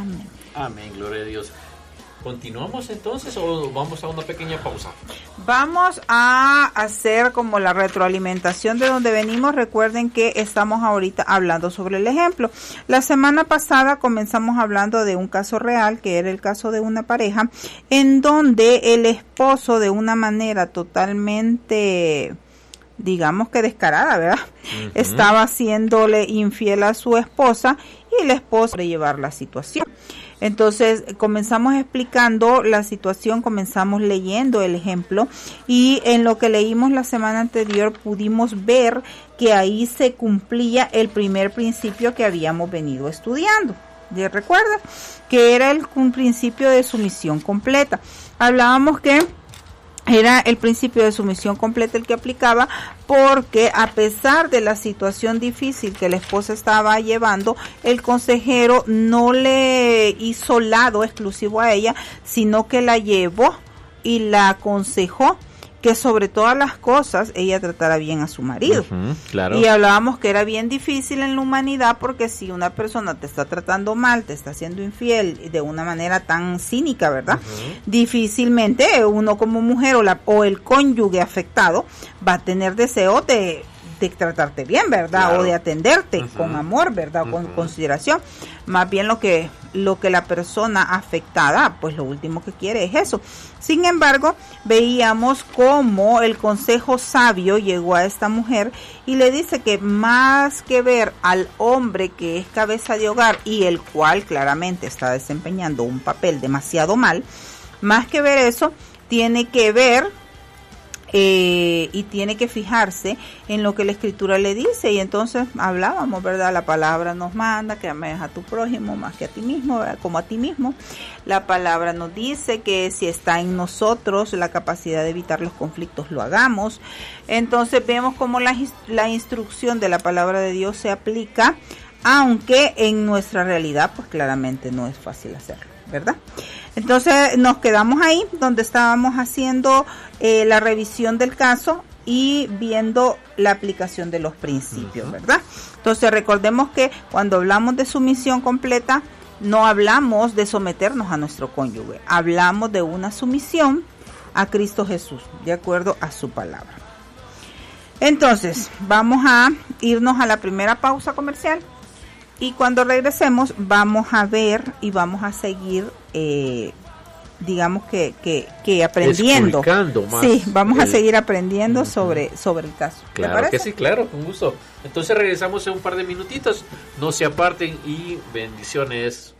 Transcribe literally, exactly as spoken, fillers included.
Amén. Amén, gloria a Dios. ¿Continuamos entonces o vamos a una pequeña pausa? Vamos a hacer como la retroalimentación de donde venimos. Recuerden que estamos ahorita hablando sobre el ejemplo. La semana pasada comenzamos hablando de un caso real, que era el caso de una pareja, en donde el esposo, de una manera totalmente, digamos que descarada, ¿verdad? Uh-huh. Estaba haciéndole infiel a su esposa y la esposa de llevar la situación. Entonces comenzamos explicando la situación, comenzamos leyendo el ejemplo y en lo que leímos la semana anterior pudimos ver que ahí se cumplía el primer principio que habíamos venido estudiando. ¿Ya recuerdas? Que era el un principio de sumisión completa. Hablábamos que era el principio de sumisión completa el que aplicaba, porque a pesar de la situación difícil que la esposa estaba llevando, el consejero no le hizo lado exclusivo a ella, sino que la llevó y la aconsejó que sobre todas las cosas ella tratara bien a su marido. Uh-huh, claro. Y hablábamos que era bien difícil en la humanidad, porque si una persona te está tratando mal, te está haciendo infiel de una manera tan cínica, ¿verdad? Uh-huh. Difícilmente uno como mujer o, la, o el cónyuge afectado va a tener deseo de, de tratarte bien, ¿verdad? Claro. O de atenderte uh-huh. con amor, ¿verdad? Uh-huh. Con consideración. Más bien lo que lo que la persona afectada, pues lo último que quiere es eso. Sin embargo, veíamos cómo el consejo sabio llegó a esta mujer y le dice que más que ver al hombre que es cabeza de hogar y el cual claramente está desempeñando un papel demasiado mal, más que ver eso, tiene que ver Eh, y tiene que fijarse en lo que la escritura le dice. Y entonces hablábamos, ¿verdad? La palabra nos manda que ames a tu prójimo más que a ti mismo, ¿verdad? Como a ti mismo. La palabra nos dice que si está en nosotros la capacidad de evitar los conflictos, lo hagamos. Entonces vemos cómo la, la instrucción de la palabra de Dios se aplica, aunque en nuestra realidad pues claramente no es fácil hacerlo, ¿verdad? Entonces nos quedamos ahí donde estábamos haciendo eh, la revisión del caso y viendo la aplicación de los principios, uh-huh. ¿verdad? Entonces recordemos que cuando hablamos de sumisión completa, no hablamos de someternos a nuestro cónyuge, hablamos de una sumisión a Cristo Jesús, de acuerdo a su palabra. Entonces, vamos a irnos a la primera pausa comercial. Y cuando regresemos vamos a ver y vamos a seguir, eh, digamos que, que, que aprendiendo. Más sí, vamos el... a seguir aprendiendo uh-huh. sobre, sobre el caso. Claro que sí, claro, con gusto. Entonces regresamos en un par de minutitos. No se aparten y bendiciones.